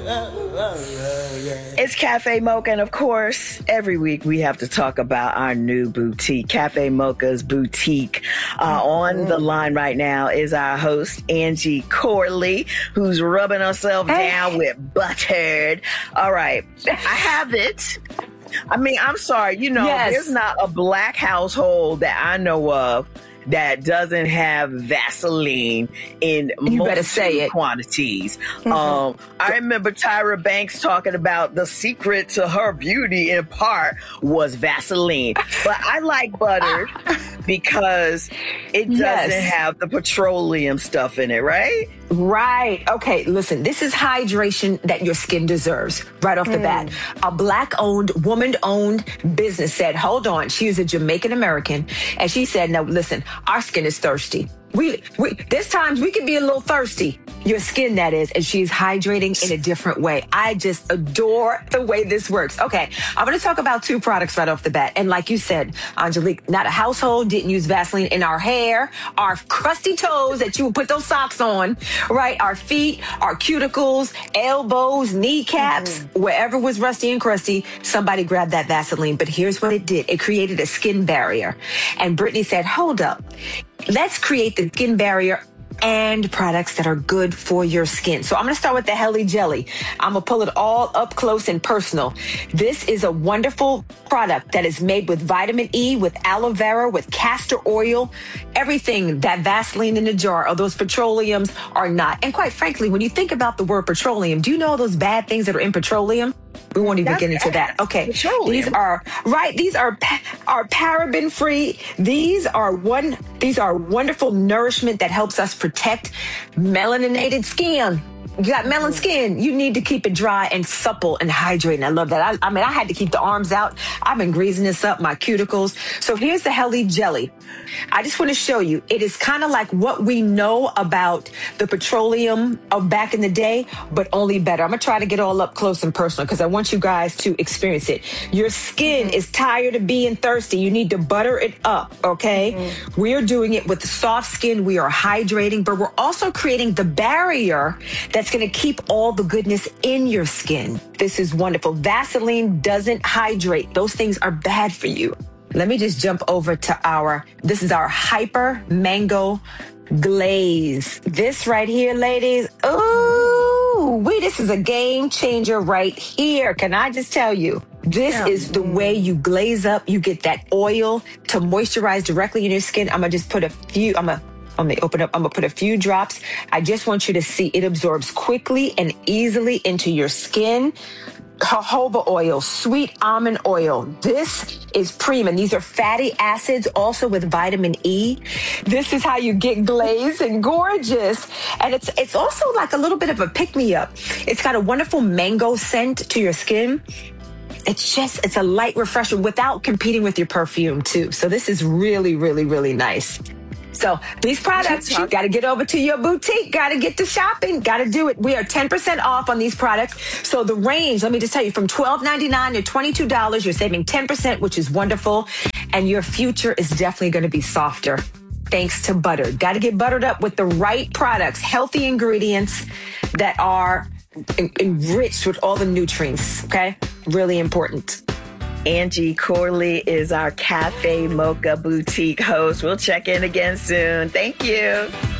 It's Cafe Mocha, and of course, every week we have to talk about our new boutique, Cafe Mocha's boutique. On the line right now is our host, Angie Corley, who's rubbing herself down with Buttered. All right, I have it. I mean, I'm sorry, there's not a black household that I know of that doesn't have Vaseline in multiple quantities. I remember Tyra Banks talking about the secret to her beauty in part was Vaseline. But I like Buttered because it doesn't have the petroleum stuff in it, right? Right. Okay, listen, this is hydration that your skin deserves right off the bat. A black-owned, woman-owned business said, hold on, she is a Jamaican American, and she said, no, listen, our skin is thirsty. There's times we can be a little thirsty. Your skin, that is, and she's hydrating in a different way. I just adore the way this works. Okay, I'm going to talk about two products right off the bat. And like you said, Angelique, not a household didn't use Vaseline in our hair, our crusty toes that you would put those socks on, right? Our feet, our cuticles, elbows, kneecaps, wherever was rusty and crusty, somebody grabbed that Vaseline. But here's what it did. It created a skin barrier. And Brittany said, hold up. Let's create the skin barrier and products that are good for your skin. So I'm going to start with the Helly Jelly. I'm going to pull it all up close and personal. This is a wonderful product that is made with vitamin E, with aloe vera, with castor oil, everything that Vaseline in a jar or those petroleums are not. And quite frankly, when you think about the word petroleum, do you know those bad things that are in petroleum? We won't even get into that. Okay. Petroleum. These are paraben free. These are wonderful nourishment that helps us protect melaninated skin. You got melon skin. You need to keep it dry and supple and hydrating. I love that. I mean, I had to keep the arms out. I've been greasing this up, my cuticles. So here's the Helly Jelly. I just want to show you. It is kind of like what we know about the petroleum of back in the day, but only better. I'm going to try to get all up close and personal because I want you guys to experience it. Your skin is tired of being thirsty. You need to butter it up, okay? We're doing it with soft skin. We are hydrating, but we're also creating the barrier that's going to keep all the goodness in your skin. This is wonderful. Vaseline doesn't hydrate. Those things are bad for you. Let me just jump over to this is our Hyper Mango Glaze. This right here, ladies. Ooh, this is a game changer right here. Can I just tell you? This is the way you glaze up. You get that oil to moisturize directly in your skin. I'm going to just put a few, let me open up. I'm going to put a few drops. I just want you to see it absorbs quickly and easily into your skin. Jojoba oil, sweet almond oil. This is premium. These are fatty acids, also with vitamin E. This is how you get glazed and gorgeous. And it's also like a little bit of a pick-me-up. It's got a wonderful mango scent to your skin. It's a light refresher without competing with your perfume too. So this is really, really, really nice. So these products, you got to get over to your boutique, got to get to shopping, got to do it. We are 10% off on these products. So the range, let me just tell you, from $12.99 to $22, you're saving 10%, which is wonderful. And your future is definitely going to be softer. Thanks to Buttered. Got to get buttered up with the right products, healthy ingredients that are enriched with all the nutrients. Okay. Really important. Angie Corley is our Cafe Mocha boutique host. We'll check in again soon. Thank you.